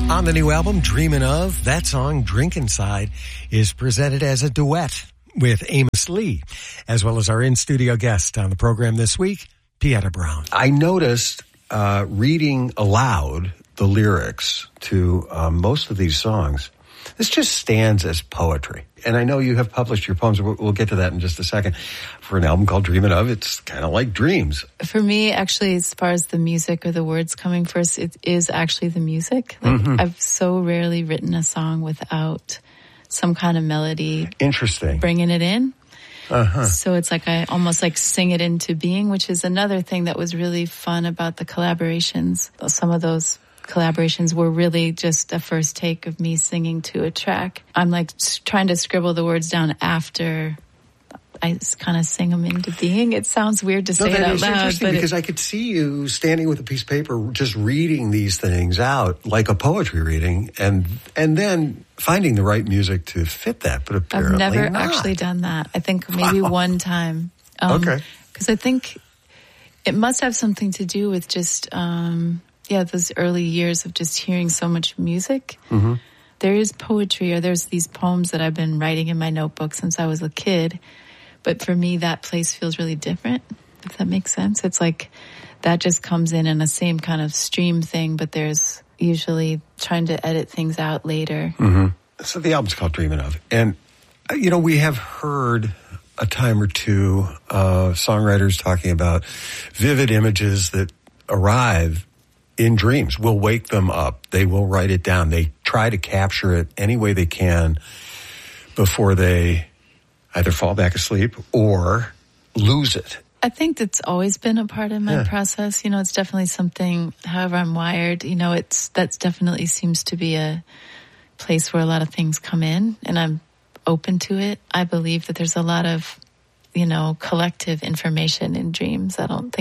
On the new album, Dreamin' Of, that song, Drink Inside, is presented as a duet with Amos Lee, as well as our in-studio guest on the program this week, Pieta Brown. I noticed reading aloud the lyrics to most of these songs, this just stands as poetry. And I know you have published your poems. We'll get to that in just a second. For an album called Dreamin' Of, it's kind of like dreams. For me, actually, as far as the music or the words coming first, it is actually the music. Like, I've so rarely written a song without some kind of melody. Interesting. Bringing it in. So it's like I almost like sing it into being, which is another thing that was really fun about the collaborations. Some of those collaborations were really just a first take of me singing to a track. I'm like trying to scribble the words down after I kind of sing them into being. It sounds weird to say it out loud, but because I could see you standing with a piece of paper, just reading these things out like a poetry reading, and then finding the right music to fit that. But apparently I've never not. actually done that. I think maybe one time. Okay. Because I think it must have something to do with just those early years of just hearing so much music. There is poetry, or there's these poems that I've been writing in my notebook since I was a kid. But for me, that place feels really different, if that makes sense. It's like that just comes in the same kind of stream thing, but there's usually trying to edit things out later. So the album's called Dreamin' Of. And, you know, we have heard a time or two songwriters talking about vivid images that arrive in dreams. We'll wake them up. They will write it down. They try to capture it any way they can before they either fall back asleep or lose it. I think that's always been a part of my process. You know, it's definitely something, however I'm wired, you know, that's definitely seems to be a place where a lot of things come in, and I'm open to it. I believe that there's a lot of, you know, collective information in dreams.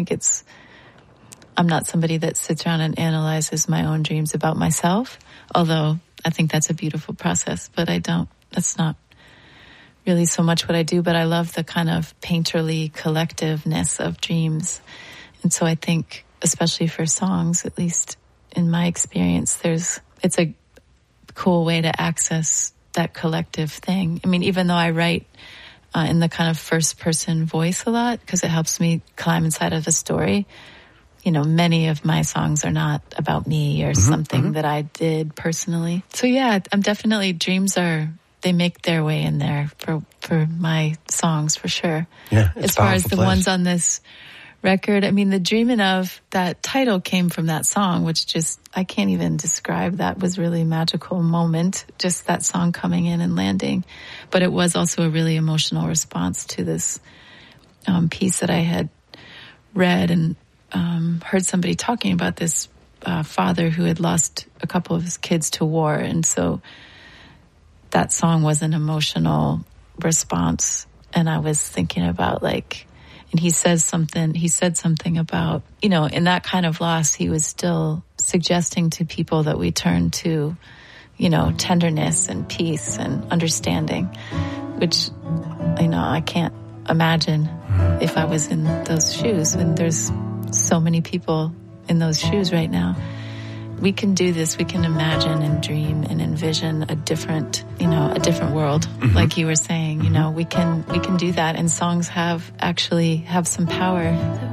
I'm not somebody that sits around and analyzes my own dreams about myself, although I think that's a beautiful process, but that's not really so much what I do, but I love the kind of painterly collectiveness of dreams. And so I think, especially for songs, at least in my experience, it's a cool way to access that collective thing. I mean, even though I write in the kind of first person voice a lot, because it helps me climb inside of the story, you know, many of my songs are not about me or something that I did personally. So yeah, I'm definitely, dreams they make their way in there for my songs, for sure. Yeah, as far as the ones on this record, I mean, the Dreamin' Of, that title came from that song, which just, I can't even describe. That was really a magical moment, just that song coming in and landing. But it was also a really emotional response to this piece that I had read and heard somebody talking about this father who had lost a couple of his kids to war. And so that song was an emotional response. And I was thinking about and he said something about, you know, in that kind of loss, he was still suggesting to people that we turn to, you know, tenderness and peace and understanding, which, you know, I can't imagine if I was in those shoes. And there's so many people in those shoes right now. We can do this. We can imagine and dream and envision a different world. Like you were saying, you know, we can do that. And songs have some power.